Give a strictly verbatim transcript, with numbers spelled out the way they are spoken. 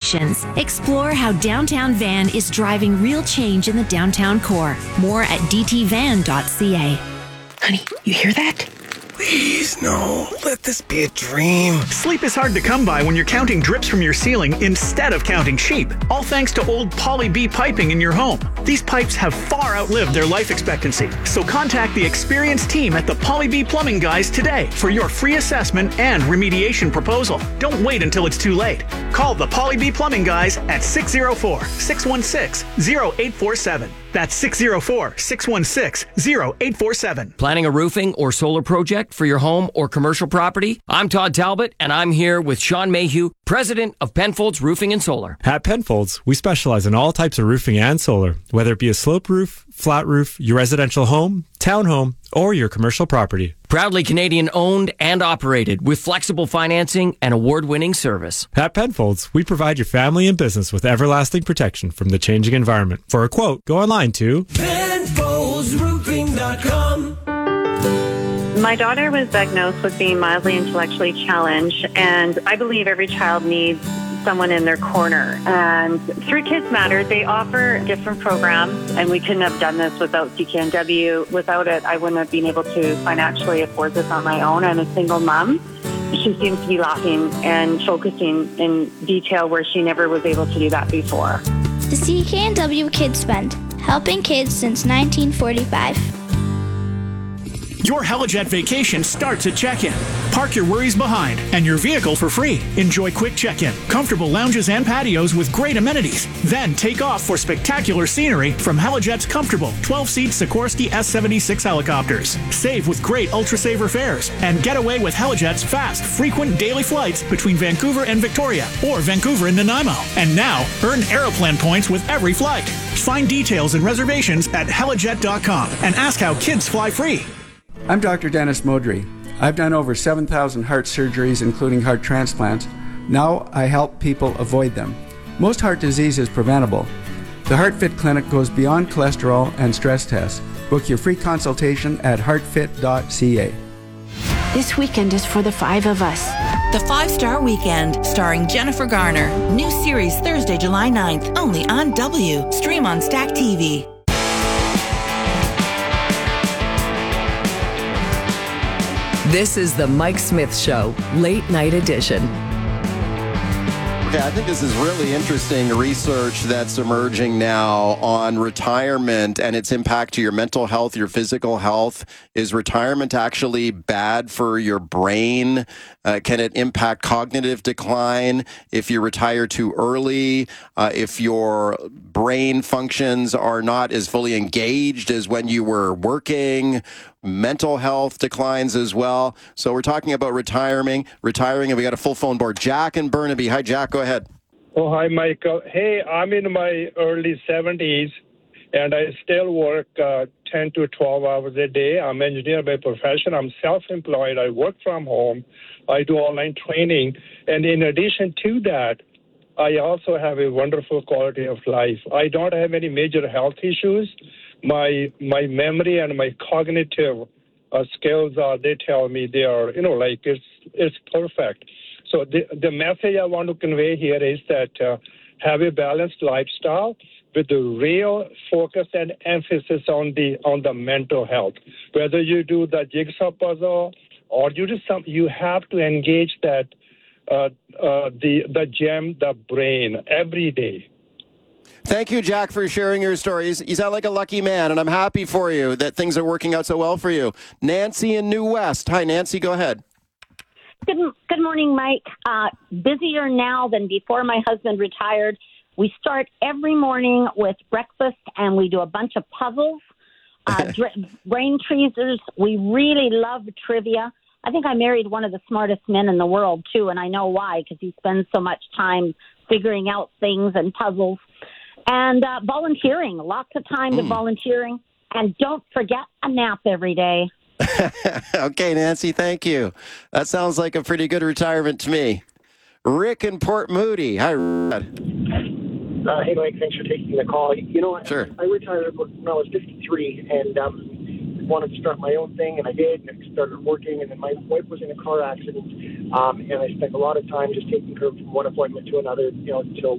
Renovations. Explore how Downtown Van is driving real change in the downtown core. More at d t van dot c a. Honey, you hear that? Please, no. Let this be a dream. Sleep is hard to come by when you're counting drips from your ceiling instead of counting sheep. All thanks to old Poly B piping in your home. These pipes have far outlived their life expectancy. So contact the experienced team at the Poly B Plumbing Guys today for your free assessment and remediation proposal. Don't wait until it's too late. Call the Poly B Plumbing Guys at six oh four, six one six, oh eight four seven. That's six oh four, six one six, oh eight four seven. Planning a roofing or solar project for your home or commercial property? I'm Todd Talbot, and I'm here with Sean Mayhew, president of Penfolds Roofing and Solar. At Penfolds, we specialize in all types of roofing and solar, whether it be a sloped roof, flat roof, your residential home, townhome, or your commercial property. Proudly Canadian owned and operated with flexible financing and award-winning service. At Penfolds, we provide your family and business with everlasting protection from the changing environment. For a quote, go online to Penfolds Roofing dot com. My daughter was diagnosed with being mildly intellectually challenged, and I believe every child needs someone in their corner. And through Kids Matter, they offer different programs, and we couldn't have done this without C K N W. Without it, I wouldn't have been able to financially afford this on my own. I'm a single mom. She seems to be lacking and focusing in detail where she never was able to do that before. The C K N W Kids Fund, helping kids since nineteen forty-five. Your Helijet vacation starts at check-in. Park your worries behind and your vehicle for free. Enjoy quick check-in, comfortable lounges and patios with great amenities. Then take off for spectacular scenery from Helijet's comfortable twelve-seat Sikorsky S seventy-six helicopters. Save with great Ultra-Saver fares and get away with Helijet's fast, frequent daily flights between Vancouver and Victoria or Vancouver and Nanaimo. And now, earn Aeroplan points with every flight. Find details and reservations at helijet dot com and ask how kids fly free. I'm Doctor Dennis Modry. I've done over seven thousand heart surgeries, including heart transplants. Now I help people avoid them. Most heart disease is preventable. The HeartFit Clinic goes beyond cholesterol and stress tests. Book your free consultation at heart fit dot c a. This weekend is for the five of us. The Five-Star Weekend, starring Jennifer Garner. New series Thursday, July ninth, only on W. Stream on Stack T V. This is the Mike Smith Show, late night edition. Okay, I think this is really interesting research that's emerging now on retirement and its impact to your mental health, your physical health. Is retirement actually bad for your brain? Uh, can it impact cognitive decline if you retire too early? Uh, if your brain functions are not as fully engaged as when you were working? Mental health declines as well. So we're talking about retiring, retiring, and we got a full phone board. Jack and Burnaby. Hi, Jack. Go ahead. Oh, hi, Mike. Uh, hey, I'm in my early seventies, and I still work uh, ten to twelve hours a day. I'm an engineer by profession. I'm self-employed. I work from home. I do online training. And in addition to that, I also have a wonderful quality of life. I don't have any major health issues. My my memory and my cognitive uh, skills are, they tell me they are, you know, like it's it's perfect. So the, the message I want to convey here is that uh, have a balanced lifestyle with the real focus and emphasis on the on the mental health. Whether you do the jigsaw puzzle or you do some, you have to engage that uh, uh, the the gem, the brain, every day. Thank you, Jack, for sharing your stories. You sound like a lucky man, and I'm happy for you that things are working out so well for you. Nancy in New West. Hi, Nancy. Go ahead. Good, good morning, Mike. Uh, busier now than before my husband retired. We start every morning with breakfast, and we do a bunch of puzzles, uh, dr- brain teasers. We really love trivia. I think I married one of the smartest men in the world, too, and I know why, because he spends so much time figuring out things and puzzles. And uh, volunteering, lots of time to mm. volunteering. And don't forget a nap every day. Okay, Nancy, thank you. That sounds like a pretty good retirement to me. Rick in Port Moody. Hi, Rick. Uh, hey, Mike, thanks for taking the call. You know, sure. I retired when I was fifty-three and um, wanted to start my own thing, and I did. And I started working, and then my wife was in a car accident, um, and I spent a lot of time just taking her from one appointment to another, you know, until